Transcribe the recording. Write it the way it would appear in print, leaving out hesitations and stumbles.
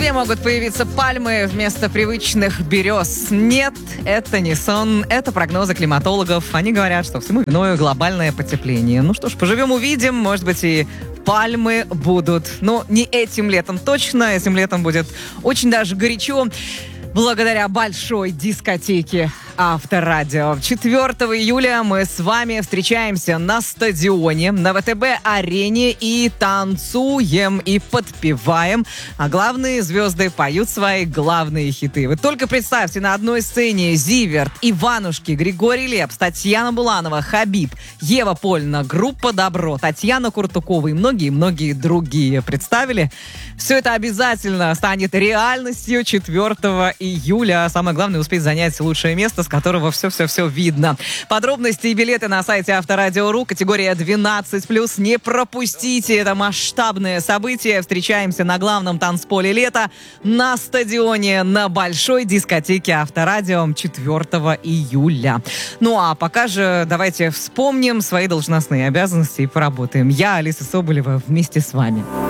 Москве могут появиться пальмы вместо привычных берез. Нет, это не сон, это прогнозы климатологов. Они говорят, что всему виной глобальное потепление. Ну что ж, поживем увидим, может быть и пальмы будут. Но не этим летом точно, этим летом будет очень даже горячо. Благодаря большой дискотеке Авторадио. 4 июля мы с вами встречаемся на стадионе, на ВТБ-арене и танцуем, и подпеваем. А главные звезды поют свои главные хиты. Вы только представьте, на одной сцене Зиверт, Иванушки, Григорий Лепс, Татьяна Буланова, Хабиб, Ева Польна, группа Добро, Татьяна Куртукова и многие-многие другие. Представили? Все это обязательно станет реальностью 4 июля. Самое главное — успеть занять лучшее место, с которого все-все-все видно. Подробности и билеты на сайте Авторадио.ру. Категория 12+. Не пропустите это масштабное событие. Встречаемся на главном танцполе лета на стадионе на большой дискотеке Авторадио 4 июля. Ну а пока же давайте вспомним свои должностные обязанности и поработаем. Я, Алиса Соболева, вместе с вами.